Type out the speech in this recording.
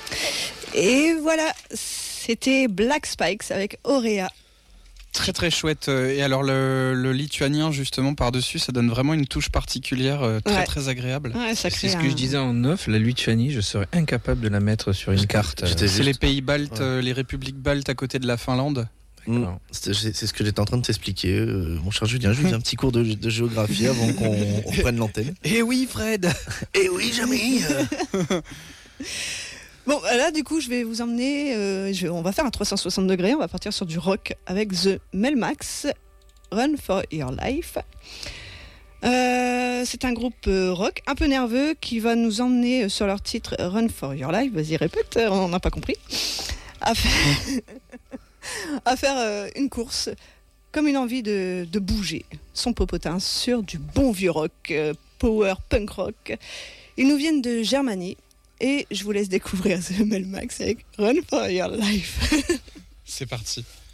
Et voilà, c'était Black Spikes avec Aurea. Très très chouette. Et alors le lituanien justement par-dessus, ça donne vraiment une touche particulière très très agréable. Ouais, ça C'est ce que je disais en off, la Lituanie, je serais incapable de la mettre sur une carte. C'est les pays baltes, les républiques baltes à côté de la Finlande. C'est ce que j'étais en train de t'expliquer, mon cher Julien. Je vous fais un petit cours de géographie avant qu'on reprenne l'antenne. Eh oui, Fred. Eh oui, jamais. Bon, là, du coup, je vais vous emmener. On va faire un 360 degrés. On va partir sur du rock avec The Melmax, Run for Your Life. C'est un groupe rock un peu nerveux qui va nous emmener sur leur titre Run for Your Life. Vas-y, répète, on n'a pas compris. À faire une course comme une envie de bouger son popotin sur du bon vieux rock, power punk rock. Ils nous viennent de Germanie. Et je vous laisse découvrir The Melmax avec Run for Your Life. C'est parti.